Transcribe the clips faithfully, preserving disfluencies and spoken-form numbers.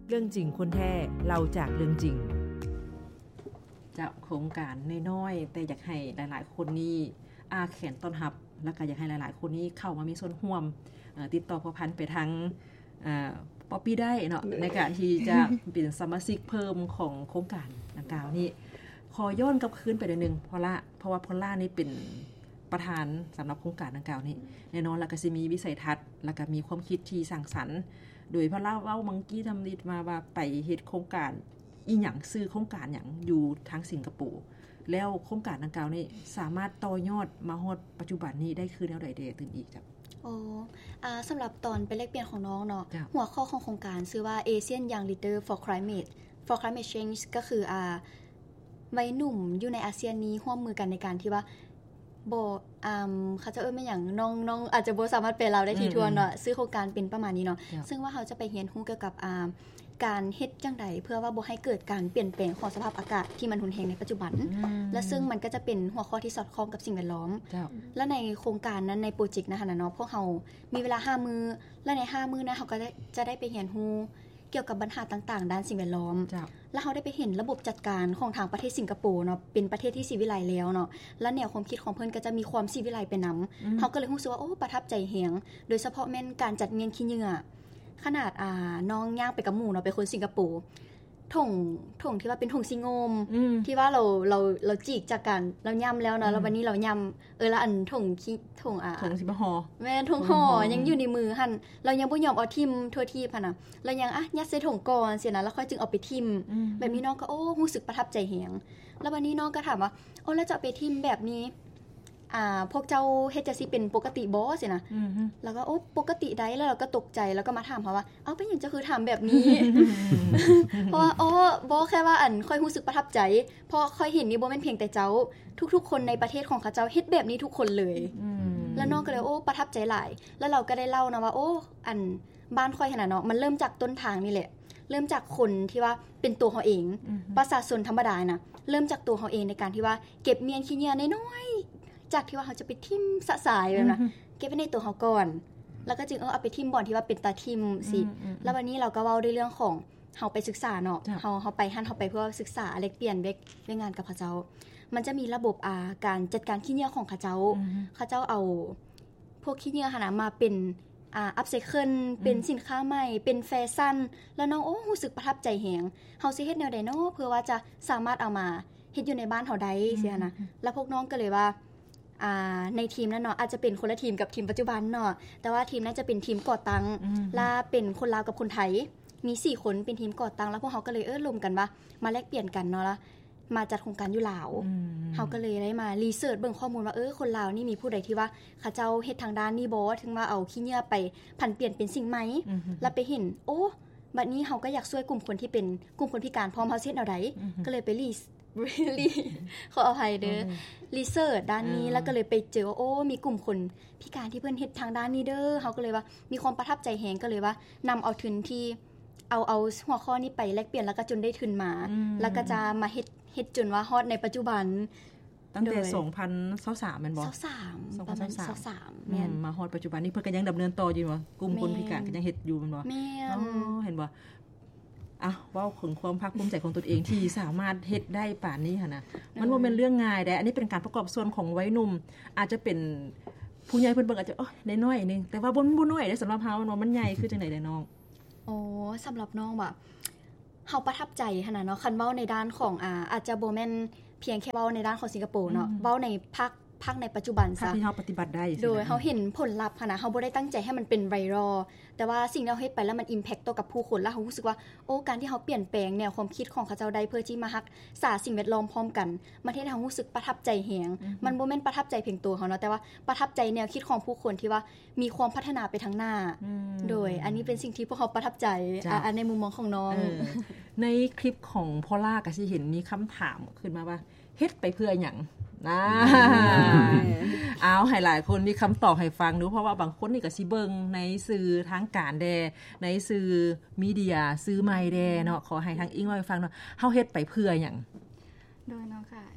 เรื่องจริงคนแท้เราจากเรื่องจริงจะโครงการน้อยๆแต่อยากให้หลายๆคนนี้อาแขนต้อนรับแล้วก็อยากให้หลายๆคนนี้เข้ามามีส่วนร่วมติดต่อพัวพันไปทางป๊อปปี้ได้เนาะในการที่จะเป็นสมาชิกเพิ่มของโครงการดังกล่าวนี้ขอย้อนกลับคืนไปนิดนึงเพราะละเพราะว่าพอลล่านี่เป็นประธานสำหรับโครงการดังกล่าวนี้แน่นอนแล้วก็สิมีวิสัยทัศน์แล้วก็มีความคิดที่สร้างสรรค์โดยพอลล่าเว้ามังกี้ทำนิดมาว่าไปเฮ็ดโครงการอีหยังซื้อโครงการหยังอยู่ทางสิงคโปร์แล้วโครงการดังกล่าวนี้สามารถต่อยอดมาฮอดปัจจุบันนี้ได้คือแนวใดเด้ตื่นอีกจ้ะอ๋ออ่าสำหรับตอนไปแลกเปลี่ยนของน้องเนาะหัวข้อของโครงการชื่อว่า Asian Young Leader for Climate for Climate Change ก็คืออ่าวัยหนุ่มอยู่ในอาเซียนนี้ร่วมมือกันในการที่ว่าบ่อ่าเขาจะเอิ้นว่าหยังน้องๆอาจจะบ่สามารถแปลเราได้ทีทั่วเนาะชื่อโครงการเป็นประมาณนี้เนาะซึ่งว่าเขาจะไปเรียนรู้เกี่ยวกับอ่าการเฮ็ดจังไดเพื่อว่าบ่ให้เกิดการเปลี่ยนแปลงของสภาพอากาศที่มันรุนแรงในปัจจุบันและซึ่งมันก็จะเป็นหัวข้อที่สอดคล้องกับสิ่งแวดล้อมและในโครงการนั้นในโปรเจกต์นะคะเนาะพวกเรามีเวลาห้ามื้อและในห้ามื้อนั้นเฮาก็จะได้ไปเรียนรู้เกี่ยวกับปัญหาต่างๆด้านสิ่งแวดล้อมแล้วเฮาได้ไปเห็นระบบจัดการของทางประเทศสิงคโปร์เนาะเป็นประเทศที่สิวิไลแล้วเนาะและแนวความคิดของเพิ่นก็จะมีความสิวิไลไปนำเฮาก็เลยรู้สึกว่าโอ้ประทับใจแฮงโดยเฉพาะแม่นการจัดเมียนขี้เหงื่อขนาดอ่าน้องย่างไปกับหมู่เนาะไปคนสิงคโปร์ถุงถุงที่ว่าเป็นถุงซิงมที่ว่าเราเราเราจีกจากกันเราย่ำแล้วเนาะแล้ววันนี้เราย่ำเออละอันถุงขี้ถุงอ่าถุงสิบ่ห่อแม่นถุงห่อยังอยู่ในมือหั่นเรายังบ่ยอมเอาทิ่มทั่วทีพะน่ะเรายังอ่ะยัดใส่ถุงก่อนเสียนะแล้วค่อยจึงเอาไปทิ่มแบบนี้น้องก็โอ้รู้สึกประทับใจแฮงแล้ววันนี้น้องก็ถามว่าโอ้แล้วจะเอาไปทิ่มแบบนี้อ่าพวกเจ้าเฮ็ดจังซี่เป็นปกติบ่สินะแล้วก็โอ้ปกติได้แล้วเราก็ตกใจแล้วก็มาถามเขาว่าเอ้าเป็นหยังจะคือถามแบบนี้ เพราะว่าอ๋อบ่แค่ว่าอันค่อยรู้สึกประทับใจเพราะค่อยเห็นนี่บ่แม่นเพียงแต่เจ้าทุกๆคนในประเทศของเขาเจ้าเฮ็ดแบบนี้ทุกคนเลยแล้วน้องก็เลยโอ้ประทับใจหลายแล้วเราก็ได้เล่านะว่าโอ้อันบ้านค่อยขนาดเนาะมันเริ่มจากต้นทางนี่แหละเริ่มจากคนที่ว่าเป็นตัวเขาเองประชาชนธรรมดานะเริ่มจากตัวเขาเองในการที่ว่าเก็บเมียนขี้เหงื่อน้อยจากที่ว่าเขาจะไปทิ่มสะสายแบบนะเก็บไว้ในตัวเขาก่อนแล้วก็จึงเออเอาไปทิ่มบ่อนที่ว่าเป็นตาทิ่มสิแล้ววันนี้เราก็เว้าในเรื่องของเฮาไปศึกษาเนาะเฮาเฮาไปหั่นเฮาไปเพื่อศึกษาแลกเปลี่ยนเวกเรื่องงานกับเขาเจ้ามันจะมีระบบอ่าการจัดการขี้เหงื่อของเขาเจ้าเขาเจ้าเอาพวกขี้เหงื่อหั่นน่ะมาเป็นอ่าอัพไซเคิลเป็นสินค้าใหม่เป็นแฟชั่นแล้วน้องโอ้รู้สึกประทับใจแฮงเฮาสิเฮ็ดแนวใดเนาะเพื่อว่าจะสามารถเอามาเฮ็ดอยู่ในบ้านเฮาได้สิหั่นน่ะแล้วพวกน้องก็เลยว่าอ่าในทีมนั้นเนาะอาจจะเป็นคนละทีมกับทีมปัจจุบันเนาะแต่ว่าทีมนั้นจะเป็นทีมก่อตั้งและเป็นคนลาวกับคนไทยมีสี่คนเป็นทีมก่อตั้งแล้วพวกเฮาก็เลยเออรวมกันว่ามาแลกเปลี่ยนกันเนาะละมาจัดโครงการอยู่ลาวเฮาก็เลยได้มารีเสิร์ชเบิ่งข้อมูลว่าเออคนลาวนี่มีผู้ใดที่ว่าเขาเจ้าเฮ็ดทางด้านนี้บ่ถึงว่าเอาขี้เหงื่อไปผันเปลี่ยนเป็นสิ่งใหม่แล้วไปเห็นโอ้บัดนี้เฮาก็อยากช่วยกลุ่มคนที่เป็นกลุ่มคนพิการพร้อมเฮาเฮ็ดแนวใดก็เลยไปรีreally ขออภัยเด้อรีเสิร์ชด้านนี้แล้วก็เลยไปเจอว่าโอ้มีกลุ่มคนพิการที่เพิ่นเฮ็ดทางด้านนี้เด้อเฮาก็เลยว่ามีความประทับใจแฮงก็เลยว่านำเอาทุนที่เอาเอาหัวข้อนี้ไปแลกเปลี่ยนแล้วก็จนได้ทุนมาแล้วก็จะมาเฮ็ดเฮ็ดจนว่าฮอดในปัจจุบันตั้งแต่สองพันยี่สิบสามแม่นบ่ยี่สิบสามประมาณยี่สิบสามแม่นมาฮอดปัจจุบันนี้เพิ่นก็ยังดำเนินต่ออยู่บ่กลุ่มคนพิการก็ยังเฮ็ดอยู่แม่นบ่แม่นอ๋อเห็นบ่อ่ะเว้าถึงความภาคภูมิใจของตนเองที่สามารถเฮ็ดได้ป่านนี้หั่นน่ะมันบ่แม่นเรื่องง่ายเด้อันนี้เป็นการประกอบส่วนของวัยหนุ่มอาจจะเป็นผู้ใหญ่เพิ่นเบิ่งอาจจะโอ๊ยน้อยๆนึงแต่ว่าบ่บ่น้อยเด้สำหรับเฮามันมันใหญ่คือจังได๋เด้น้องอ๋อสำหรับน้องว่าเฮาประทับใจหั่นน่ะเนาะคันเว้าในด้านของอ่าอาจจะบ่แม่นเพียงแค่เว้าในด้านของสิงคโปร์เนาะเว้าในภาคภาคในปัจจุบันซะที่เฮาปฏิบัติได้โดยเฮาเห็นผลลัพธ์หั่นน่ะเฮาบ่ได้ตั้งใจให้มันเป็นไวรัลแต่ว่าสิ่งที่เฮาเฮ็ดไปแล้วมัน impact ต่อกับผู้คนแล้วเฮารู้สึกว่าโอ้การที่เฮาเปลี่ยนแปลงแนวความคิดของเขาเจ้าได้เพื่อที่มารักษาสิ่งแวดล้อมพร้อมกันมันเฮ็ดให้เฮารู้สึกประทับใจแฮงมันบ่แม่นประทับใจเพียงตัวเฮาเนาะแต่ว่าประทับใจแนวคิดของผู้คนที่ว่ามีความพัฒนาไปทางหน้าโดยอันนี้เป็นสิ่งที่พวกเฮาประทับใจอ่าในมุมมองของน้องในคลิปของพอลล่าก็สิเห็นมีคำถามขึ้นมาว่าเฮ็ดไปเพื่อหยังนะเอาให้หลายคนมีคำตอบให้ฟังดูเพราะว่าบางคนนี่ก็สิเบิ่งในสื่อทางการแดในสื่อมีเดียสื่อใหม่แดเนาะขอให้ทางอิงเล่าให้ฟังเนาะเฮาเฮ็ดไปเพื่อหยังโดยเนาะค่ะ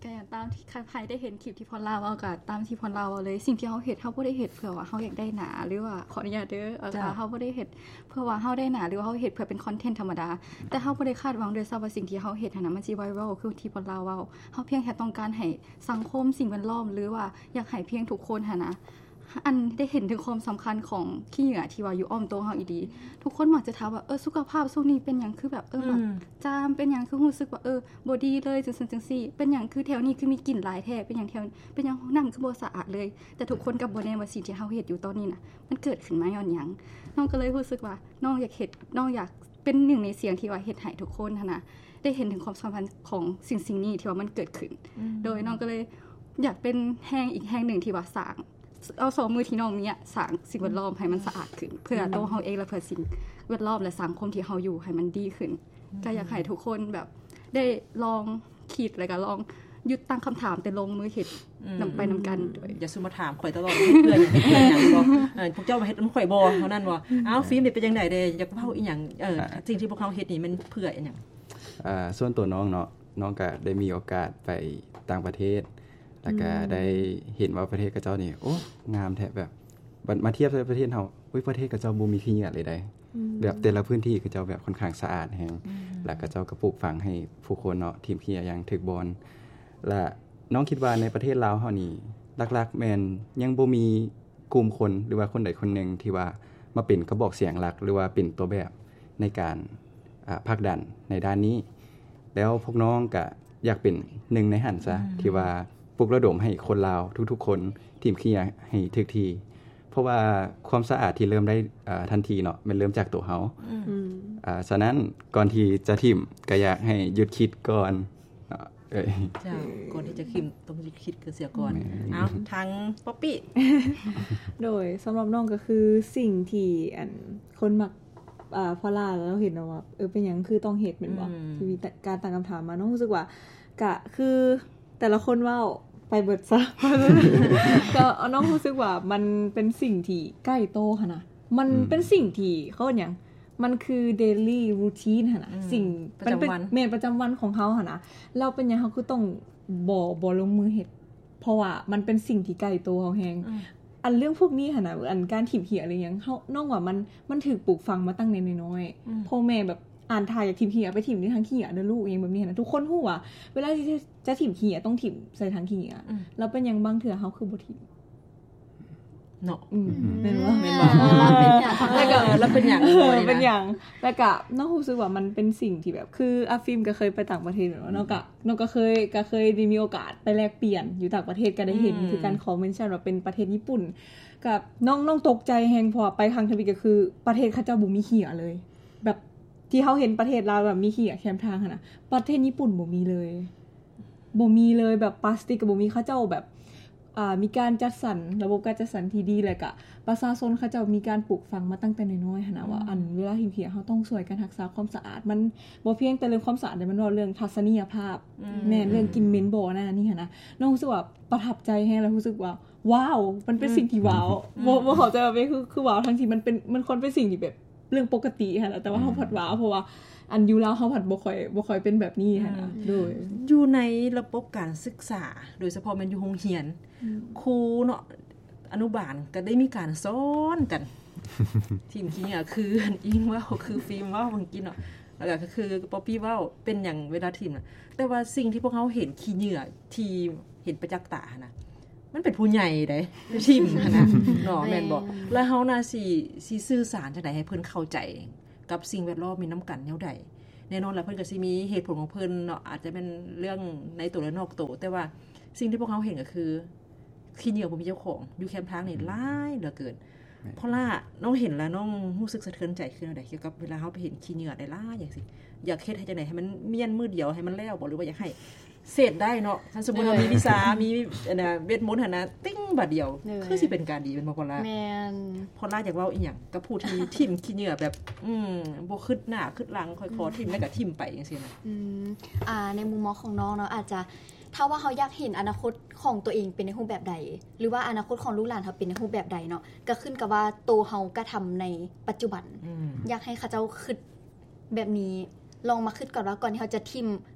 ก็อย่างตามที่ใครได้เห็นคลิปที่พรลาวเอาก็ตามที่พรลาวเอาเลยสิ่งที่เฮาเฮ็ดเฮาบ่ได้เฮ็ดเพื่อว่าเฮาอยากได้หนาหรือว่าขออนุญาตเด้อเอาค่ะเฮาบ่ได้เฮ็ดเพื่อว่าเฮาได้หนาหรือว่าเฮาเฮ็ดเพื่อเป็นคอนเทนต์ธรรมดาแต่เฮาบ่ได้คาดหวังด้วยซ้ำว่าสิ่งที่เฮาเฮ็ดนั้นมันสิไวรัลคือที่พรลาวเว้าเฮาเพียงแค่ต้องการให้สังคมสิ่งแวดล้อมหรือว่าอยากให้เพียงทุกคนหั่นนะอันได้เห็นถึงความสำคัญของขี้เหงื่อที่ว่าอยู่อ้อมตัวเฮาอีดีทุกคนมักจะถามว่าเออสุขภาพช่วงนี้เป็นหยังคือแบบเออแบบจามเป็นหยังคือรู้สึกว่าเออบ่ดีเลยจังซั่นจังซี่เป็นหยังคือแถวนี้คือมีกลิ่นหลายแท้เป็นหยังแถวเป็นหยังห้องน้ำคือบ่สะอาดเลยแต่ทุกคนก็บ่แน่ว่าสิ่งที่เฮาเฮ็ดอยู่ตอนนี้น่ะมันเกิดขึ้นมาย้อนหยังน้องก็เลยรู้สึกว่าน้องอยากเฮ็ดน้องอยากเป็นหนึ่งในเสียงที่ว่าเฮ็ดให้ทุกคนหั่นน่ะได้เห็นถึงความสำคัญของสิ่งๆนี้ที่ว่ามันเกิดขึ้นโดยน้องก็เลยอยากเป็นแห่งอีกแห่งหนึ่งที่ว่าสร้างเอาสองมือที่น้องมีอ่ะสร้างสิ่งแวดล้อมให้มันสะอาดขึ้นเพื่อตัวเฮาเองและเพื่อสิ่งแวดล้อมและสังคมที่เฮาอยู่ให้มันดีขึ้นก็อยากให้ทุกคนแบบได้ลองคิดแล้วก็ลองหยุดตั้งคำถามแต่ลงมือเฮ็ดนำไปนำกันอย่าซุมาถามข่อยตลอดเพื่อนเฮ็ดหยังบ่เออพวกเจ้ามาเฮ็ดนำข่อยบ่เท่านั้นบ่อ้าวฟิล์มเป็นจังได๋เด้อยากเว้าอีหยังเออสิ่งที่พวกเขาเฮ็ดนี่มันเพื่ออีหยังอ่าส่วนตัวน้องเนาะน้องก็ได้มีโอกาสไปต่างประเทศแล้วก็ได้เห็นว่าประเทศกระเจ้านี่โอ้งามแท้แบบมาเทียบกับประเทศเฮาอุ๊ยประเทศกระเจ้าบ่มีขี้เหงื่อเลยได้แบบแต่ละพื้นที่กระเจ้าแบบค่อนข้างสะอาดแฮงแล้วกระเจ้าก็ปลูกฝังให้ผู้คนเนาะทีมขี้เหงื่ออย่างถึกบอนและน้องคิดว่าในประเทศลาวเฮานี่หลักๆแม่นยังบ่มีกลุ่มคนหรือว่าคนใดคนหนึ่งที่ว่ามาเป็นกระบอกเสียงหลักหรือว่าเป็นตัวแบบในการอ่าผลักดันในด้านนี้แล้วพวกน้องก็อยากเป็นหนึ่งในหันซะที่ว่าปลุกระดมให้คนลาวทุกๆคนทีมขี้เหงื่อให้ถึกทีเพราะว่าความสะอาดที่เริ่มได้อ่าทันทีเนาะมันเริ่มจากตัวเฮาอืมอ่าฉะนั้นก่อนที่จะทิ่มก็อยากให้หยุดคิดก่อนเอ้ยจ้าก่อนที่จะคิดต้องหยุดคิดคือเสียก่อนเอ้าทางป๊อปปี้โดยสำหรับน้องก็คือสิ่งที่อันคนมักอ่าพอลาแล้วเห็นว่าเออเป็นหยังคือต้องเฮ็ดแม่นบ่ที่มีการตั้งคำถามมาน้องรู้สึกว่าก็คือแต่ละคนเว้าไปเบิดซะก็น้องรู้สึกว่ามันเป็นสิ่งที่ใกล้โตหั่นน่ะมันเป็นสิ่งที่เค้าว่าหยังมันคือ daily routine หั่นน่ะสิ่งมันเป็นแม่นประจำวันของเฮาหั่นน่ะเราเป็นหยังเฮาคือต้องบ่บ่ลงมือเฮ็ดเพราะว่ามันเป็นสิ่งที่ใกล้โตเฮาแฮงอันเรื่องพวกนี้หั่นน่ะอันการถิ่มเหี่ยอะไรหยังเฮาน้องว่ามันมันถูกปลูกฝังมาตั้งแต่น้อยๆพ่อแม่แบบอ่านทายอยากถิ่มเหี่ยไปถิ่มในทางขี้เหงื่อเด้อลูกอย่างแบบนี้นะทุกคนฮู้ว่าเวลาที่จะถิ่มขี้เหงื่อต้องถิ่มใส่ทางขี้เหงื่อแล้วเป็นหยังบางเทื่อเฮาคือบ่ถิ่มเนาะอืมแม่นบ่แม่นบ่เป็นหยังแล้วก็แล้วเป็นหยังเป็นหยังแล้วก็น้องรู้สึกว่ามันเป็นสิ่งที่แบบคืออาฟิล์มก็เคยไปต่างประเทศเนาะเนาะก็น้องก็เคยก็เคยได้มีโอกาสไปแลกเปลี่ยนอยู่ต่างประเทศก็ได้เห็นคือการขอเมนชั่นว่าเป็นประเทศญี่ปุ่นกับน้องน้องตกใจแฮงพอไปครั้งทวีก็คือประเทศเขาเจ้าบ่มีขี้เหงื่อเลยแบบที่เฮาเห็นประเทศลาวแบบมีขี้เหงื่อแคมทางหั่นน่ะประเทศญี่ปุ่นบ่มีเลยบ่มีเลยแบบพลาสติกก็บ่มีเขาเจ้าแบบอ่ามีการจัดสรรระบบการจัดสรรที่ดีแล้วก็ประชาชนเขาเจ้ามีการปลูกฝังมาตั้งแต่น้อยๆหั่นน่ะว่าอันเวลาหิมเหี่ยเฮาต้องช่วยกันรักษาความสะอาดมันบ่เพียงแต่เรื่องความสะอาดแต่มันว่าเรื่องทัศนียภาพแม่นเรื่องกินเหม็นบ่นั่นนี่หั่นน่ะน้องรู้สึกว่าประทับใจแฮงแล้วรู้สึกว่าว้าวมันเป็นสิ่งที่ว้าวบ่บ่เข้าใจว่าคือคือว้าวทั้งที่มันเป็นมันควรเป็นสิ่งที่แบบเรื่องปกติหั่นน่ะแต่ว่าเฮาผัดว้าวเพราะว่าอันอยู่ลาวเฮาผัดบ่ค่อยบ่ค่อยเป็นแบบนี้หั่นน่ะโดยอยู่ในระบบการศึกษาโดยเฉพาะมันอยู่โรงเรียนครูเนาะอนุบาลก็ได้มีการสอนกันทีมขี้เหงื่อคืออิงว่าคือฟิล์มว่าเมื่อกี้เนาะแล้วก็คือป๊อปปี้ว่าเป็นหยังเวลาทีมน่ะแต่ว่าสิ่งที่พวกเฮาเห็นขี้เหงื่อที่เห็นประจักษ์ตาน่ะมันเป็นผู้ใหญ่เด้ทีมหั่นน่ะเนาะแม่นบ่แล้วเฮาน่ะสิสิสื่อสารจังได๋ให้เพิ่นเข้าใจกับสิ่งแวดล้อมมีน้ำกันแนวใดแน่นอนแล้วเพิ่นก็สิมีเหตุผลของเพิ่นเนาะอาจจะเป็นเรื่องในตัวและนอกตัวแต่ว่าสิ่งที่พวกเขาเห็นก็คือขี้เหงื่อบ่มีเจ้าของอยู่แคมป์ทางนี่หลายเหลือเกินเพราะล่ะน้องเห็นแล้วน้องรู้สึกสะเทือนใจขึ้นจังได๋เกี่ยวกับเวลาเฮาไปเห็นขี้เหงื่อได้หลายอย่างสิอยากเฮ็ดให้จังได๋ให้มันเมียนมือเดียวให้มันแล้วบ่หรือว่าอยากให้เสร็จได้เนาะถ้าสมมุติว่ามีวิชามีอันน่ะเวทมนต์หั่นน่ะติ้งบัดเดียวคือสิเป็นการดีเป็นบ่คนละแม่นพอล่ะอยากเว้าอีหยังกับผู้ที่ทิ่มขี้เหงื่อแบบอืมบ่คิดหน้าคิดหลังค่อยขอทิ่มแล้วก็ทิ่มไปจังซี่น่ะอืมอ่าในมุมมองของน้องเนาะอาจจะถ้าว่าเฮาอยากเห็นอนาคตของตัวเองเป็นในรูปแบบใดหรือว่าอนาคตของลูกหลานเฮาเป็นในรูปแบบใดเนาะก็ขึ้นกับว่าโตเฮากระทำในปัจจุบันอยากให้เขาเจ้าคิดแบบนี้ลองมาคิดก่อนว่าก่อนที่เฮาจะทิ่ม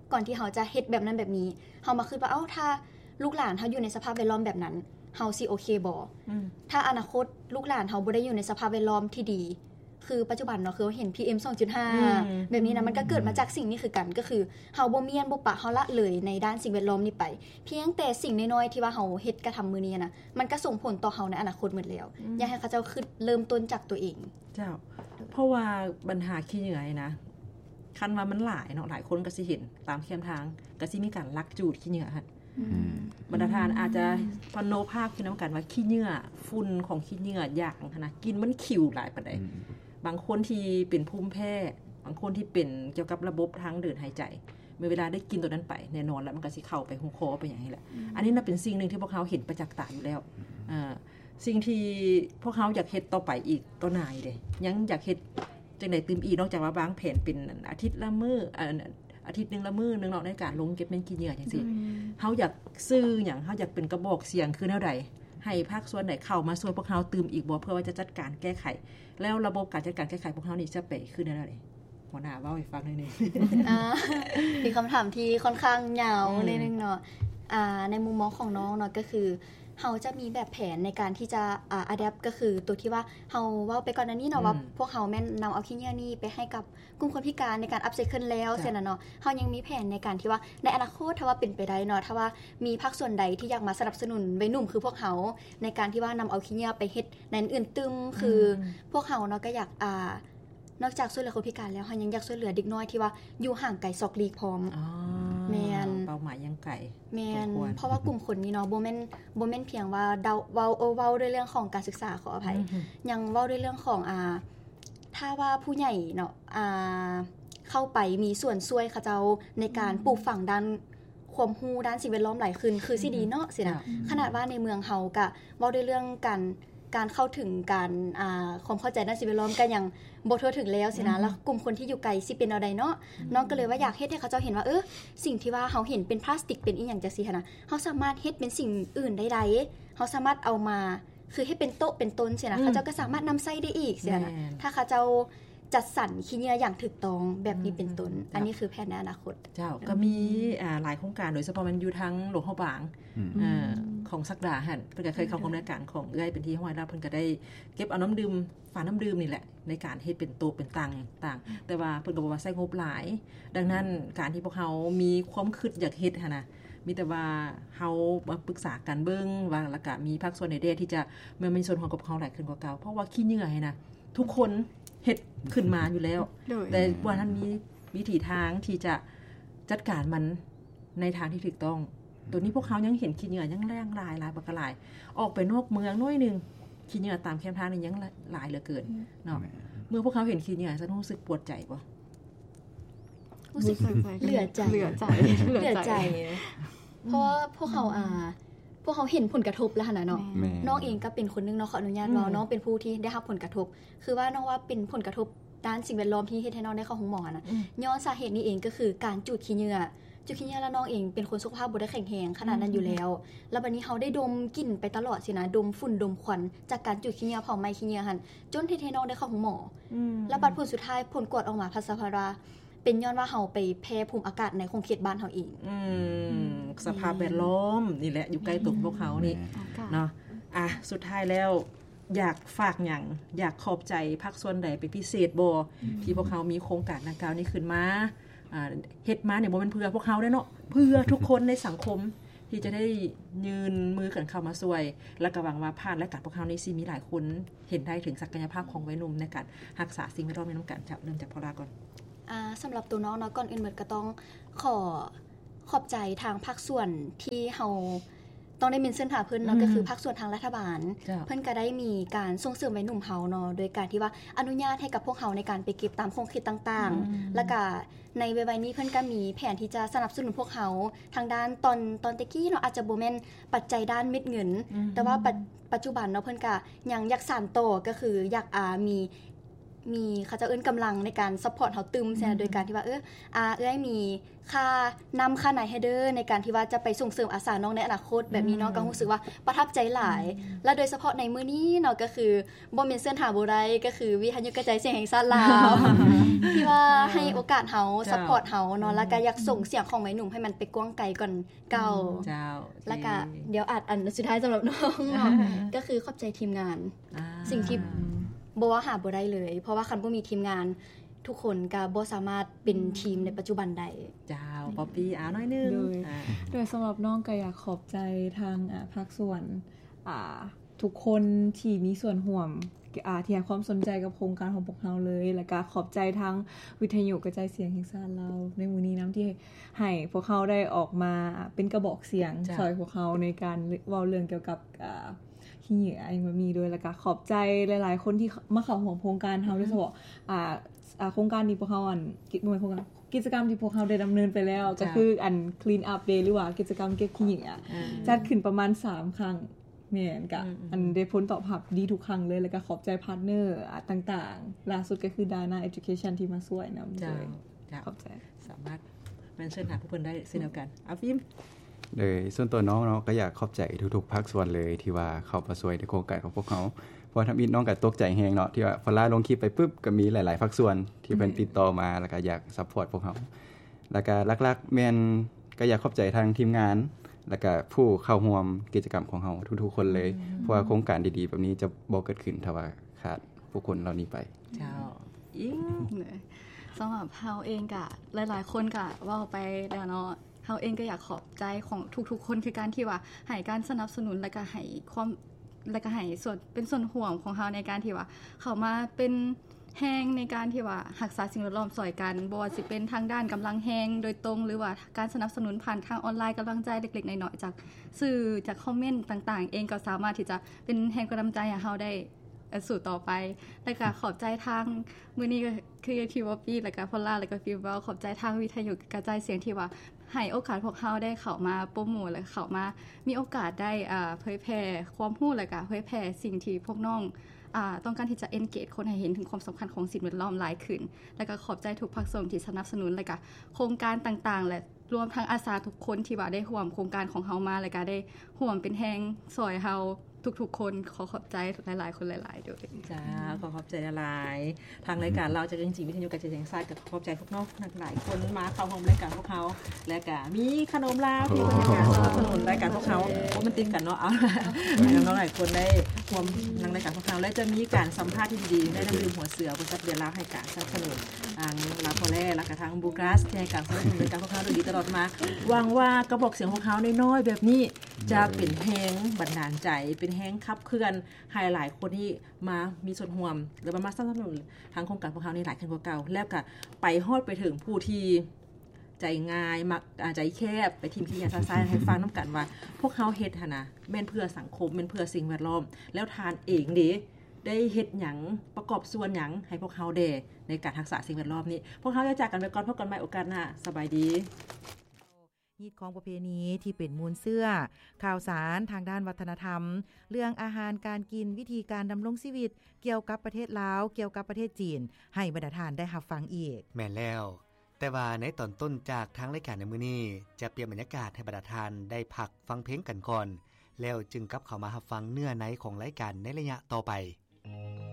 ก่อนที่เฮาจะเฮ็ดแบบนั้นแบบนี้เฮามาคิดว่าเอ้าถ้าลูกหลานเฮาอยู่ในสภาพแวดล้อมแบบนั้นเฮาสิโอเคบ่ถ้าอนาคตลูกหลานเฮาบ่ได้อยู่ในสภาพแวดล้อมที่ดีคือปัจจุบันเนาะคือเห็น พี เอ็ม สองจุดห้า แบบนี้นะมันก็เกิดมาจากสิ่งนี้คือกันก็คือเฮาบ่เมียนบ่ปะเฮาละเลยในด้านสิ่งแวดล้อมนี้ไปเพียงแต่สิ่งน้อยๆที่ว่าเฮาเฮ็ดกระทำมื้อนี้นะมันก็ส่งผลต่อเฮาในอนาคตหมดแล้วอยากให้เขาเจ้าคิดเริ่มต้นจากตัวเองเจ้าเพราะว่าปัญหาขี้เหงื่อนะคันว่ามันหลายเนาะหลายคนก็สิเห็นตามเคียมทางก็สิมีการลักจูดขี้เหงื่อหั่นบรรดาทานอาจจะพโนภาพคิดนํากันว่าขี้เหงื่อฝุ่นของขี้เหงื่ออย่างนะกินมันขิวหลายปานใดบางคนที่เป็นภูมิแพ้บางคนที่เป็นเกี่ยวกับระบบทางเดินหายใจเมื่อเวลาได้กินตัวนั้นไปแน่นอนแล้วมันก็สิเข้าไปหูคอไปอย่างนี้แหละอันนี้น่ะเป็นสิ่งนึงที่พวกเขาเห็นประจักษ์ตาอยู่แล้วอ่าสิ่งที่พวกเขาอยากเฮ็ดต่อไปอีกต่อหน้าอีกเด้ยังอยากเฮ็ดจังได๋ตื่มอีกนอกจากว่าบางแผนเป็นอาทิตย์ละมื้ออ่าอาทิตย์นึงละมื้อนึงเนาะในการลงเก็บแม่นขี้เหงื่อจังซี่เฮาอยากซื้อหยังเฮาอยากเป็นกระบอกเสียงคือแนวใดให้ภาคส่วนใดเข้ามาช่วยพวกเราตื่มอีกบ่เพื่อว่าจะจัดการแก้ไขแล้วระบบการจัดการแก้ไขพวกเรานี่จะไปคือแนวใดหัวหน้าเว้าให้ฟังหน่อยนึงอ่าเป็นคำถามที่ค่อนข้างยาวนิดนึงเนาะอ่าในมุมมองของน้องเนาะก็คือเฮาจะมีแบบแผนในการที่จะอ่า adapt ก็คือตัวที่ว่าเฮาเว้าไปก่อนหน้านี้เนาะว่าพวกเฮาแม่นนําเอาขี้เหงื่อนี่ไปให้กับกลุ่มคนพิการในการ upcycle แล้วเช่นน่ะเนาะเฮายังมีแผนในการที่ว่าในอนาคตถ้าว่าเป็นไปได้เนาะถ้าว่ามีภาคส่วนใดที่อยากมาสนับสนุนวัยหนุ่มคือพวกเฮาในการที่ว่านําเอาขี้เหงื่อไปเฮ็ดในอื่นตึมคือพวกเฮาเนาะก็อยากอ่านอกจากช่วยเหลือคนพิการแล้วเฮายังอยากช่วยเหลือเด็กน้อยที่ว่าอยู่ห่างไกลซอกลีกพร้อมอ๋อแม่นเป้าหมายยังไกลแม่นเพราะว่ากลุ่มคนนี้เนาะบ่แม่นบ่แม่นเพียงว่าเดาเว้าเว้าด้วยเรื่องของการศึกษาขออภัยยังเว้าด้วยเรื่องของอ่าถ้าว่าผู้ใหญ่เนาะอ่าเข้าไปมีส่วนช่วยเขาเจ้าในการปลูกฝังด้านความรู้ด้านสิ่งแวดล้อมหลายขึ้นคือสิดีเนาะสินะขนาดว่าในเมืองเฮาก็เว้าด้วยเรื่องการการเข้าถึงการอ่าความเข้าใจด้านสิ่งแวดล้อมก็ยังบ่ทั่วถึงแล้วสินะแล้วกลุ่มคนที่อยู่ไกลสิเป็นเอาใดเนาะน้องก็เลยว่าอยากเฮ็ดให้เขาเจ้าเห็นว่าเออสิ่งที่ว่าเฮาเห็นเป็นพลาสติกเป็นอีหยังจังซี่หั่นน่ะเฮาสามารถเฮ็ดเป็นสิ่งอื่นได้ได้เฮาสามารถเอามาคือให้เป็นโต๊ะเป็นต้นสินะเขาเจ้าก็สามารถนําใช้ได้อีกสินะถ้าเขาเจ้าจัดสรรขี้เหงื่ออย่างถูกต้องแบบนี้เป็นต้นอันนี้คือแผนในอนาคตเจ้าก็มีอ่าหลายโครงการโดยเฉพาะมันอยู่ทางหลวงเฮาบางอ่าของสักดาหั่นเพิ่นก็เคยเข้าร่วมรายการของเอื้อยเป็นที่ห้อยแล้วเพิ่นก็ได้เก็บเอาน้ำดื่มฝาน้ำดื่มนี่แหละในการเฮ็ดเป็นโต๊ะเป็นตังต่างๆแต่ว่าเพิ่นก็บ่ว่าใช้งบหลายดังนั้นการที่พวกเฮามีความคิดอยากเฮ็ดหั่นน่ะมีแต่ว่าเฮามาปรึกษากันเบิ่งว่าแล้วก็มีภาคส่วนใดๆที่จะมันมีส่วนของกับเฮาหลายขึ้นกว่าเก่าเพราะว่าขี้เหงื่อให้นะทุกคนเฮ็ดขึ้นมาอยู่แล้วแต่ว่านั้นมีวิธีทางที่จะจัดการมันในทางที่ถูกต้องตัวนี้พวกเขายังเห็นขี้เหงื่อยังแรงหลายหลายบักหลายออกไปนอกเมืองน้อยนึงขี้เหงื่อตามแคมทางนี่ยังหลายเหลือเกินเนาะเมื่อพวกเขาเห็นขี้เหงื่อจะรู้สึกปวดใจบ่รู้สึกเหลือใจเหลือใจเหลือใจเพราะพวกเขาอ่าพวกเขาเห็นผลกระทบแล้วหั่นน่ะเนาะน้องเองก็เป็นคนนึงเนาะขออนุญาตว่าน้องเป็นผู้ที่ได้รับผลกระทบคือว่าน้องว่าเป็นผลกระทบด้านสิ่งแวดล้อมที่เฮ็ดให้น้องได้เข้าโรงหมอน่ะย้อนสาเหตุนี้เองก็คือการจูดขี้เหงื่อจูดขี้เหงื่อแล้วน้องเองเป็นคนสุขภาพบ่ได้แข็งแรงขนาดนั้นอยู่แล้วแล้วบัดนี้เฮาได้ดมกลิ่นไปตลอดสินะดมฝุ่นดมควันจากการจูดขี้เหงื่อเผาไหม้ขี้เหงื่อหั่นจนเฮ็ดให้น้องได้เข้าโรงหมอแล้วบัดผลสุดท้ายผลกวดออกมาภาษาพาราเป็นย้อนว่าเฮาไปแพ้ภูมิอากาศในคงเขตบ้านเฮาเองอืมสภาพแวดล้อมนี่แหละอยู่ใกล้ตัวพวกเขานี่เนาะอ่ะสุดท้ายแล้วอยากฝากหยังอยากขอบใจภาคส่วนใดเป็นพิเศษบ่ที่พวกเขามีโครงการดังกล่าวนี้ขึ้นมาอ่าเฮ็ดมาเนี่ยบ่แม่นเพื่อพวกเขาเด้เนาะเพื่อทุกคนในสังคมที่จะได้ยืนมือกันเข้ามาช่วยและก็หวังว่าผ่านรายการพวกเขานี้สิมีหลายคนเห็นได้ถึงศักยภาพของวัยหนุ่มในการรักษาสิ่งแวดล้อมในนํากันจะเริ่มจากพอลาก่อนอ่าสําหรับตัวน้องเนาะก่อนอื่นเบิดก็ต้องขอขอบใจทางภาคส่วนที่เฮาต้องได้เมนชั่นหาเพิ่นเนาะก็คือภาคส่วนทางรัฐบาลเพิ่นก็ได้มีการส่งเสริมวัยหนุ่มเฮาเนาะโดยการที่ว่าอนุญาตให้กับพวกเฮาในการไปเก็บตามโครงเขตต่างๆแล้วก็ในวัยๆนี้เพิ่นก็มีแผนที่จะสนับสนุนพวกเฮาทางด้านตอนตอนตะกี้เนาะอาจจะบ่แม่นปัจจัยด้านเม็ดเงินแต่ว่าปัจจุบันเนาะเพิ่นก็ยังอยากสานต่อก็คืออยากอ่ามีมีเขาจะเอิ้นกำลังในการซัพพอร์ตเฮาตึมใช่โดยการที่ว่าเอออ่าเอ้ยมีค่านำค่าไหนให้เด้อในการที่ว่าจะไปส่งเสริมอาสาน้องในอนาคตแบบนี้เนาะก็รู้สึกว่าประทับใจหลายและโดยเฉพาะในมื้อนี้เนาะก็คือบ่แม่นเสื้อหาบ่ได้ก็คือวิทยุกระจายเสียงแห่งชาติลาวที่ว่าให้โอกาสเฮาซัพพอร์ตเฮาเนาะแล้วก็อยากส่งเสียงของแม่หนุ่มให้มันไปกว้างไกลก่อนเก่าเจ้าแล้วก็เดี๋ยวอาจอันสุดท้ายสำหรับน้องเนาะก็คือขอบใจทีมงานสิ่งที่บ่ว่าหาบ่ได้เลยเพราะว่าคันบ่มีทีมงานทุกคนก็บ่สามารถเป็นทีมในปัจจุบันได้เจ้าป๊อปปี้อ่าน้อยนึงโดยสำหรับน้องก็อยากขอบใจทางอ่าภาคส่วนอ่าทุกคนที่มีส่วนร่วมอ่าที่ให้ความสนใจกับโครงการของพวกเราเลยแล้วก็ขอบใจทางวิทยุกระจายเสียงแห่งชาติเราในมื้อนี้นํที่ให้พวกเขาได้ออกมาเป็นกระบอกเสียงช่วยพวกเขาในการเว้าเรื่องเกี่ยวกับอ่าที่อันนี้มีด้วยแล้วก็ขอบใจหลายๆคนที่มาเข้าร่วมโครงการเฮาโดยเฉพาะอ่าอ่าโครงการนี้พวกเฮาอันบ่แม่นโครงการกิจกรรมที่พวกเฮาได้ดำเนินไปแล้วก็คืออัน Clean Up Day หรือว่ากิจกรรมเก็บขี้หญิงอ่ะจัดขึ้นประมาณสามครั้งแม่นก็อันได้ผลตอบรับดีทุกครั้งเลยแล้วก็ขอบใจพาร์ทเนอร์ต่างๆล่าสุดก็คือ Dana Education ที่มาช่วยนำด้วยขอบใจสามารถเมนชั่นหาผู้เพิ่นได้เช่นเดียวกันอาฟิมเลยส่วนตัวน้องเนาะก็อยากขอบใจทุกๆภาคส่วนเลยที่ว่าเข้ามาช่วยในโครงการของพวกเขาเพราะทำอินน้องก็ตกใจแฮงเนาะที่ว่าพอลาลงคลิปไปปึ๊บก็มีหลายๆภาคส่วนที่เพิ่นติดต่อมาแล้วก็อยากซัพพอร์ตพวกเขาแล้วก็หลักๆแม่นก็อยากขอบใจทางทีมงานแล้วก็ผู้เข้าร่วมกิจกรรมของเฮาทุกๆคนเลยเพราะว่าโครงการดีๆแบบนี้จะบ่เกิดขึ้นถ้าว่าขาดผู้คนเหล่านี้ไปเจ้าอิงสำหรับเฮาเองก็หลายๆคนก็เว้าไปแล้วเนาะเฮาเองก็อยากขอบใจของทุกๆคนคือการที่ว่าให้การสนับสนุนและก็ให้ความและก็ให้ส่วนเป็นส่วนห่วงของเฮาในการที่ว่าเข้ามาเป็นแฮงในการที่ว่ารักษาสิ่งแวดล้อมช่วยกันบ่ว่าสิเป็นทางด้านกำลังแฮงโดยตรงหรือว่าการสนับสนุนผ่านทางออนไลน์กำลังใจเล็กๆน้อยๆจากสื่อจากคอมเมนต์ต่างๆเองก็สามารถที่จะเป็นแรงกำลังใจให้เฮาได้สู่ต่อไปแล้วก็ขอบใจทางมื้อนี้ก็คือที่ว่าพี่แล้วก็พอลล่าแล้วก็ฟิวเว้าขอบใจทางวิทยุกระจายเสียงที่ว่าให้โอกาสพวกเฮาได้เข้ามาโปรโมทและเข้ามามีโอกาสได้อ่าเผยแพร่ความรู้และก็เผยแพร่สิ่งที่พวกน้องอ่าต้องการที่จะ engage คนให้เห็นถึงความสำคัญของสิ่งแวดล้อมหลายขึ้นแล้วก็ขอบใจทุกภาคส่วนที่สนับสนุนและก็โครงการต่างๆและรวมทั้งอาสาทุกคนที่ว่าได้ร่วมโครงการของเฮามาและก็ได้ร่วมเป็นแรงช่วยเฮาทุกๆคนขอขอบใจหลายๆคนหลายๆด้วยจ้าขอขอบใจหลายๆทางรายการเราจะจริงๆวิทยุกระจายเสียงชาติกับขอบใจพวกน้องหลายคนมาเข้าร่วมรายการพวกเขาและก็มีขนมลาวที่บริการสนับสนุนรายการพวกเขาโอ้มันติดกันเนาะเอาน้องๆหลายคนได้ร่วมทางรายการพวกเขาและจะมีการสัมภาษณ์ที่ดีๆได้นำดื่มหัวเสือบนซับเดือนลาวให้การสนับสนุนทางลาวพอแลและก็ทางบูกราสที่ให้การสนับสนุนรายการพวกเขาโดยดีตลอดมาหวังว่ากระบอกเสียงของเขาน้อยๆแบบนี้จะเป็นแรงบันดาลใจเป็นแรงขับเคลื่อนให้หลายคนที่มามีส่วนร่วมหรือมาสนับสนุนทางโครงการพวกเขานี่หลายขึ้นกว่าเก่าแล้วก็ไปฮอดไปถึงผู้ที่ใจง่ายมักใจแคบไปทีมที่ยาซ่าๆให้ฟังนำกันว่าพวกเขาเฮ็ดหั่นน่ะแม่นเพื่อสังคมแม่นเพื่อสิ่งแวดล้อมแล้วทานเองเด้ได้เฮ็ดหยังประกอบส่วนหยังให้พวกเขาแด่ในการรักษาสิ่งแวดล้อมนี้พวกเขาจะจากกันไปก่อนพบกันใหม่โอกาสหน้าสบายดีฮีตของประเพณีที่เป็นมูลเสื้อข่าวสารทางด้านวัฒนธรรมเรื่องอาหารการกินวิธีการดำรงชีวิตเกี่ยวกับประเทศลาวเกี่ยวกับประเทศจีนให้บรรดาท่านได้รับฟังอีกแม่นแล้วแต่ว่าในตอนต้นจากทางรายการในมื้อนี้จะเปลี่ยนบรรยากาศให้บรรดาท่านได้พักฟังเพลงกันก่อนแล้วจึงกลับเข้ามารับฟังเนื้อในของรายการในระยะต่อไป